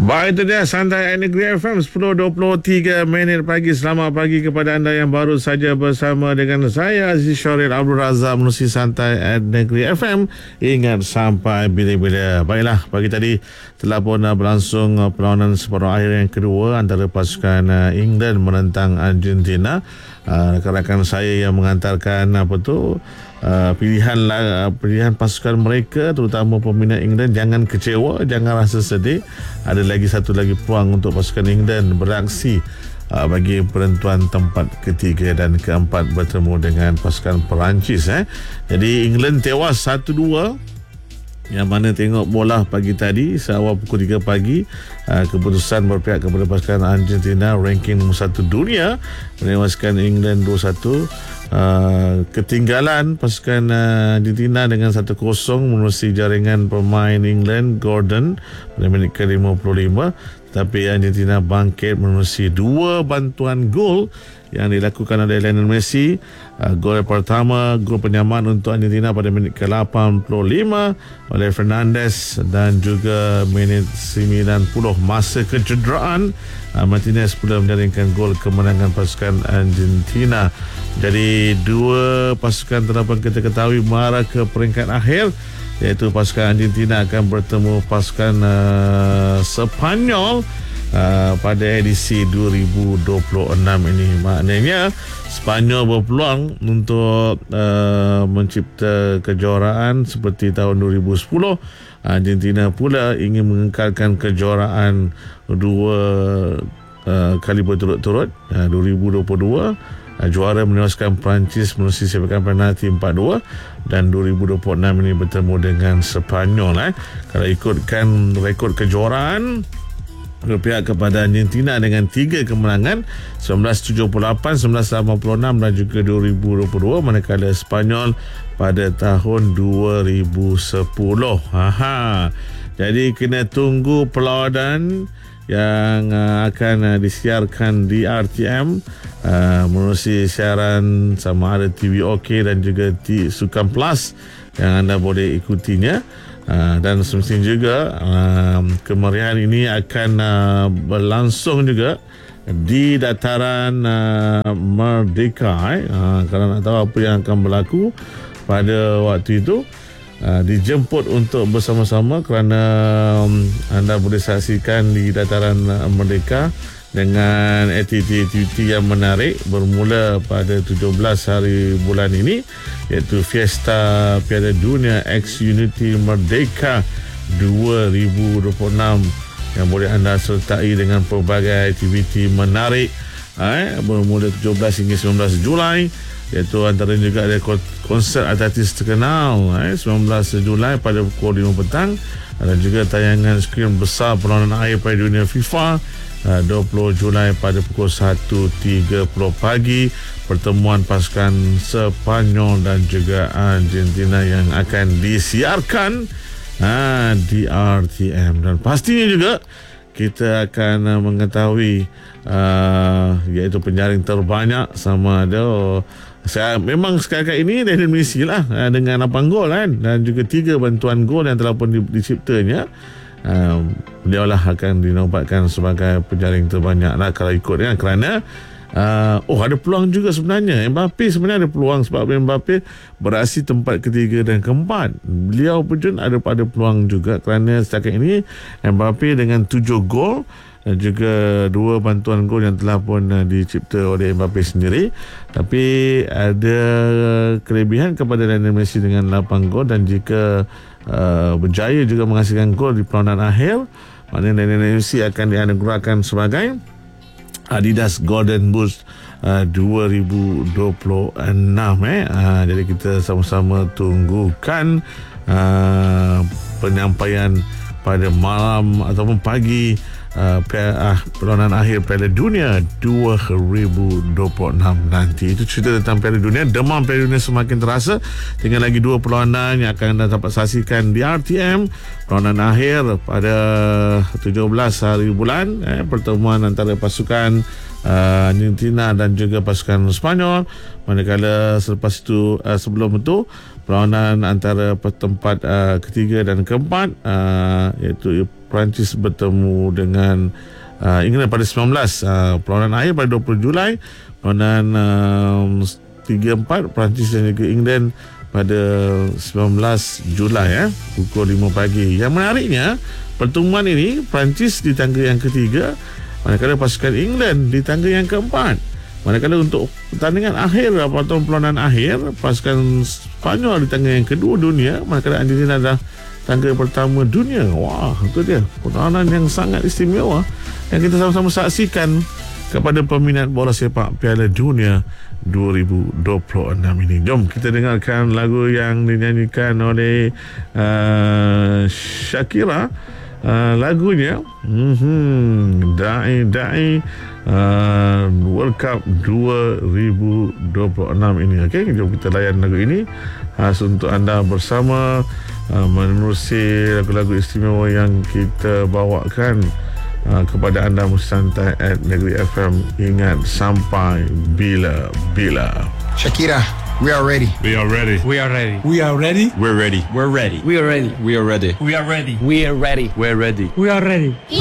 Baik, itu dia Santai Negeri FM 10.23 minit pagi. Selamat pagi kepada anda yang baru saja bersama dengan saya Aziz Syaril Abdul Razak menerusi Santai Negeri FM. Ingat sampai bila-bila. Baiklah, pagi tadi telah pun berlangsung perlawanan separuh akhir yang kedua antara pasukan England menentang Argentina. Rakan-rakan saya yang mengantarkan pilihan pasukan mereka, terutama peminat England, jangan kecewa, jangan rasa sedih. Ada lagi satu lagi peluang untuk pasukan England beraksi bagi penentuan tempat ketiga dan keempat bertemu dengan pasukan Perancis. Jadi England tewas 1-2. Yang mana tengok bola pagi tadi seawal pukul 3 pagi, keputusan berpihak kepada pasukan Argentina, ranking nombor 1 dunia, menewaskan England 2-1. Ketinggalan pasukan Argentina dengan 1-0 menerusi jaringan pemain England Gordon pada minit ke-55. Tapi Argentina bangkit menerusi 2 bantuan gol yang dilakukan oleh Lionel Messi. Gol pertama, gol penyamaan untuk Argentina pada minit ke-85 oleh Fernandes, dan juga minit 90 masa kecederaan Martinez pula menjaringkan gol kemenangan pasukan Argentina. Jadi dua pasukan telah pun kita ketahui mengarah ke peringkat akhir, iaitu pasukan Argentina akan bertemu pasukan Sepanyol pada edisi 2026 ini. Maknanya Sepanyol berpeluang untuk mencipta kejuaraan seperti tahun 2010. Argentina pula ingin mengekalkan kejuaraan dua kali berturut-turut. 2022 juara menewaskan Perancis menerusi sepakan penalti 4-2, dan 2026 ini bertemu dengan Sepanyol. Kalau ikutkan rekod kejuaraan, berpihak kepada Argentina dengan 3 kemenangan, 1978, 1986 dan juga 2022, manakala Sepanyol pada tahun 2010. Jadi kena tunggu perlawanan yang akan disiarkan di RTM menerusi siaran sama ada TV OK dan juga Sukan Plus yang anda boleh ikutinya. Dan semestinya juga kemeriahan ini akan berlangsung juga di dataran Merdeka. Kalau nak tahu apa yang akan berlaku pada waktu itu, dijemput untuk bersama-sama, kerana anda boleh saksikan di dataran Merdeka dengan aktiviti yang menarik bermula pada 17 hari bulan ini, iaitu Fiesta Piala Dunia X Unity Merdeka 2026 yang boleh anda sertai dengan pelbagai aktiviti menarik bermula 17 hingga 19 Julai, iaitu antara juga ada konsert artis terkenal 19 Julai pada pukul 5 petang, dan juga tayangan skrin besar perlawanan akhir Piala Dunia FIFA 20 Julai pada pukul 1.30 pagi, pertemuan pasukan Sepanyol dan juga Argentina yang akan disiarkan di RTM. Dan pastinya juga kita akan mengetahui iaitu penjaring terbanyak sama ada memang sekarang ini Lionel Messi lah dengan 8 gol dan juga 3 bantuan gol yang telah pun diciptanya. Beliau lah akan dinobatkan sebagai penjaring terbanyak lah kalau ikut kerana ada peluang juga sebenarnya. Mbappe sebenarnya ada peluang, sebab Mbappe beraksi tempat ketiga dan keempat. Beliau pun ada peluang juga, kerana setakat ini Mbappe dengan 7 gol dan juga 2 bantuan gol yang telah pun dicipta oleh Mbappe sendiri. Tapi ada kelebihan kepada Lionel Messi dengan 8 gol, dan jika berjaya juga menghasilkan gol di perlawanan akhir, maknanya Lionel Messi akan dianugerahkan sebagai Adidas Golden Boot 2026. Jadi kita sama-sama tunggukan penyampaian pada malam ataupun pagi perlawanan akhir Piala Dunia 2026 nanti. Itu cerita tentang Piala Dunia. Demam Piala Dunia semakin terasa. Tinggal lagi 2 perlawanan yang akan anda dapat saksikan di RTM. Perlawanan akhir pada 17 hari bulan, pertemuan antara pasukan Argentina dan juga pasukan Sepanyol. Manakala selepas itu sebelum itu perlawanan antara tempat ketiga dan keempat, iaitu Perancis bertemu dengan England pada 19. Perlawanan akhir pada 20 Julai. Perlawanan 3-4 Perancis dan juga England pada 19 Julai pukul 5 pagi. Yang menariknya, pertemuan ini Perancis di tangga yang ketiga, manakala pasukan England di tangga yang keempat. Manakala untuk pertandingan akhir atau perlawanan akhir, pasukan Spanyol di tangga yang kedua dunia, manakala Argentina adalah tangga pertama dunia. Wah, itu dia perlawanan yang sangat istimewa yang kita sama-sama saksikan kepada peminat bola sepak Piala Dunia 2026 ini. Jom kita dengarkan lagu yang dinyanyikan oleh Shakira. Lagunya Da'i World Cup 2026 ini. Okey, jom kita layan lagu ini khas untuk anda bersama menerusi lagu-lagu istimewa yang kita bawakan kepada anda Musantai at Negeri FM. Ingat sampai bila-bila. Shakira, we are ready. We are ready. We are ready. We are ready. We're ready. We're ready. We are ready. We are ready. We are ready. We are ready. We're ready. We are ready.